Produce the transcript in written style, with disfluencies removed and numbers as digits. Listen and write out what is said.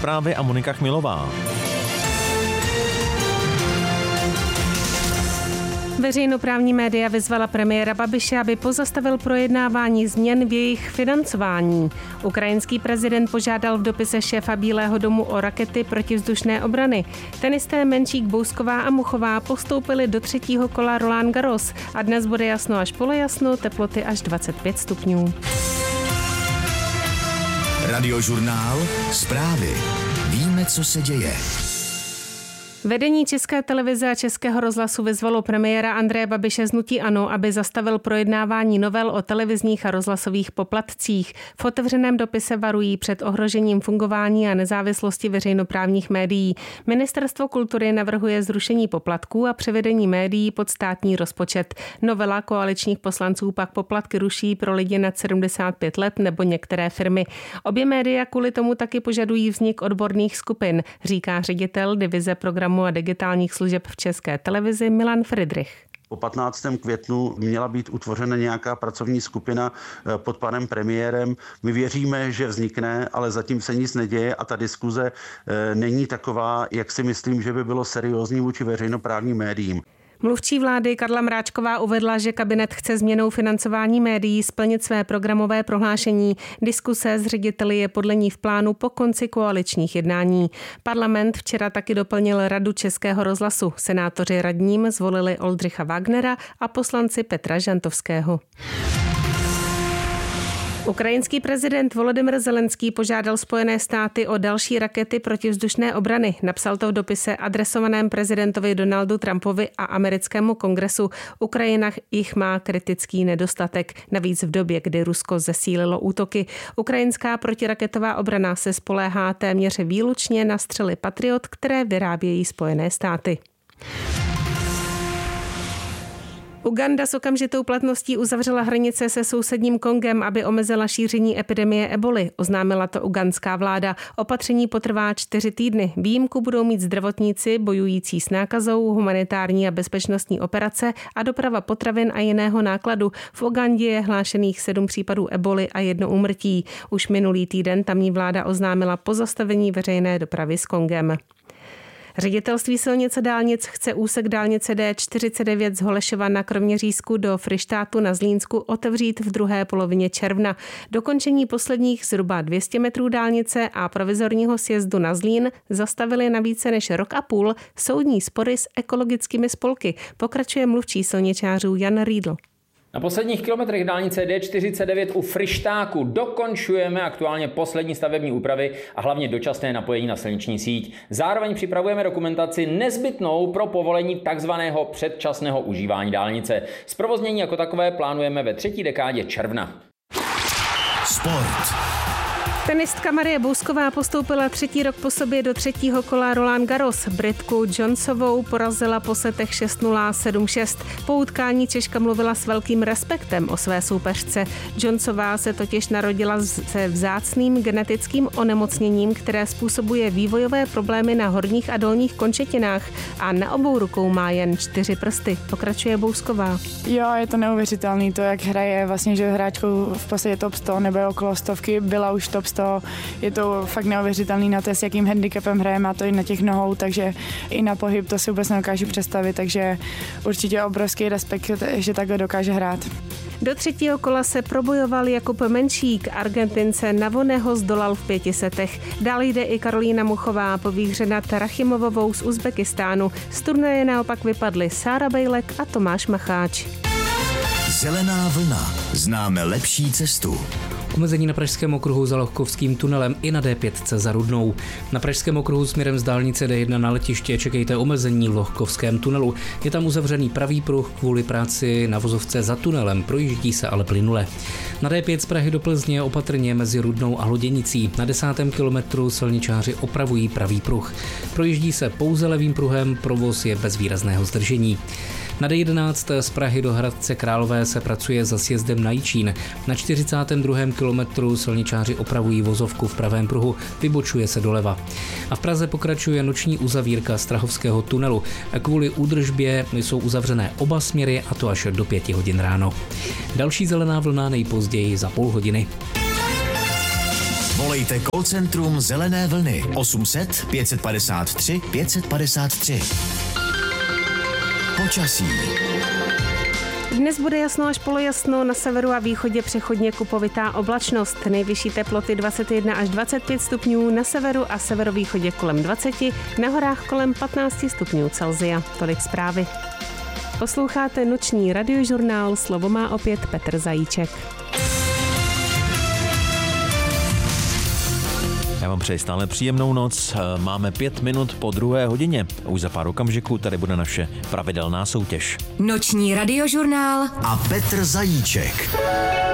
zprávy a Monika Chmilová. Veřejnoprávní média vyzvala premiéra Babiše, aby pozastavil projednávání změn v jejich financování. Ukrajinský prezident požádal v dopise šéfa Bílého domu o rakety protivzdušné obrany. Tenisté Menčík, Bousková a Muchová postoupili do třetího kola Roland Garros a dnes bude jasno až polojasno, teploty až 25 stupňů. Radiožurnál Zprávy. Víme, co se děje. Vedení České televize a Českého rozhlasu vyzvalo premiéra Andreje Babiše z hnutí ANO, aby zastavil projednávání novel o televizních a rozhlasových poplatcích. V otevřeném dopise varují před ohrožením fungování a nezávislosti veřejnoprávních médií. Ministerstvo kultury navrhuje zrušení poplatků a převedení médií pod státní rozpočet. Novela koaličních poslanců pak poplatky ruší pro lidi nad 75 let nebo některé firmy. Obě média kvůli tomu taky požadují vznik odborných skupin, říká ředitel divize programu a digitálních služeb v České televizi Milan Friedrich. Po 15. květnu měla být utvořena nějaká pracovní skupina pod panem premiérem. My věříme, že vznikne, ale zatím se nic neděje a ta diskuze není taková, jak si myslím, že by bylo seriózní vůči veřejnoprávním médiím. Mluvčí vlády Karla Mráčková uvedla, že kabinet chce změnou financování médií splnit své programové prohlášení. Diskuse s řediteli je podle ní v plánu po konci koaličních jednání. Parlament včera taky doplnil Radu Českého rozhlasu. Senátoři radním zvolili Oldřicha Wagnera a poslanci Petra Žantovského. Ukrajinský prezident Volodymyr Zelenský požádal Spojené státy o další rakety protivzdušné obrany. Napsal to v dopise adresovaném prezidentovi Donaldu Trumpovi a americkému kongresu. Ukrajina jich má kritický nedostatek. Navíc v době, kdy Rusko zesílilo útoky. Ukrajinská protiraketová obrana se spoléhá téměř výlučně na střely Patriot, které vyrábějí Spojené státy. Uganda s okamžitou platností uzavřela hranice se sousedním Kongem, aby omezila šíření epidemie eboli, oznámila to ugandská vláda. Opatření potrvá 4 týdny. Výjimku budou mít zdravotníci bojující s nákazou, humanitární a bezpečnostní operace a doprava potravin a jiného nákladu. V Ugandě je hlášených 7 případů eboli a 1 úmrtí. Už minulý týden tamní vláda oznámila pozastavení veřejné dopravy s Kongem. Ředitelství silnic a dálnic chce úsek dálnice D49 z Holešova na Kroměřížsku do Fryštátu na Zlínsku otevřít v druhé polovině června. Dokončení posledních zhruba 200 metrů dálnice a provizorního sjezdu na Zlín zastavili na více než rok a půl soudní spory s ekologickými spolky, pokračuje mluvčí silničářů Jan Riedl. Na posledních kilometrech dálnice D49 u Fryštáku dokončujeme aktuálně poslední stavební úpravy a hlavně dočasné napojení na silniční síť. Zároveň připravujeme dokumentaci nezbytnou pro povolení takzvaného předčasného užívání dálnice. Zprovoznění jako takové plánujeme ve 3. dekádě června. Sport. Tenistka Marie Bousková postoupila 3. rok po sobě do 3. kola Roland Garros. Britku Jonesovou porazila po setech 6-0, 7-6. Po utkání Češka mluvila s velkým respektem o své soupeřce. Jonesová se totiž narodila se vzácným genetickým onemocněním, které způsobuje vývojové problémy na horních a dolních končetinách a na obou rukou má jen 4 prsty. Pokračuje Bousková. Jo, je to neuvěřitelný to, jak hraje vlastně, že hráčkou v podstatě top 100 nebo okolo stovky, byla už top 100. Je to fakt neuvěřitelný na to, s jakým handicapem hraje, má to i na těch nohou, takže i na pohyb to si vůbec nedokážu představit, takže určitě obrovský respekt, že takhle dokáže hrát. Do 3. kola se probojoval Jakub Menšík, Argentince Navoneho zdolal v 5 setech. Dál jde i Karolína Muchová po výhře nad Rachimovovou z Uzbekistánu. Z turnaje naopak vypadly Sára Bejlek a Tomáš Macháč. Zelená vlna. Známe lepší cestu. Omezení na Pražském okruhu za Lohkovským tunelem i na D5 za Rudnou. Na Pražském okruhu směrem z dálnice D1 na letiště čekejte omezení v Lohkovském tunelu. Je tam uzavřený pravý pruh kvůli práci na vozovce za tunelem, projíždí se ale plynule. Na D5 z Prahy do Plzně opatrně mezi Rudnou a Loděnicí. Na 10. kilometru silničáři opravují pravý pruh. Projíždí se pouze levým pruhem, provoz je bez výrazného zdržení. Na D11 z Prahy do Hradce Králové se pracuje za sjezdem na Jičín. Na 42. kilometru silničáři opravují vozovku v pravém pruhu, vybočuje se doleva. A v Praze pokračuje noční uzavírka Strahovského tunelu. Kvůli údržbě jsou uzavřené oba směry, a to až do 5 hodin ráno. Další zelená vlna nejpozději za půl hodiny. Volejte call centrum Zelené vlny 800 553 553. Počasí. Dnes bude jasno až polojasno, na severu a východě přechodně kupovitá oblačnost. Nejvyšší teploty 21 až 25 stupňů, na severu a severovýchodě kolem 20, na horách kolem 15 stupňů Celsia. Tolik zprávy. Posloucháte noční radiožurnál, slovo má opět Petr Zajíček. Já vám přeji stále příjemnou noc. Máme 5 minut po 2 hodině. Už za pár okamžiků tady bude naše pravidelná soutěž. Noční radiožurnál a Petr Zajíček.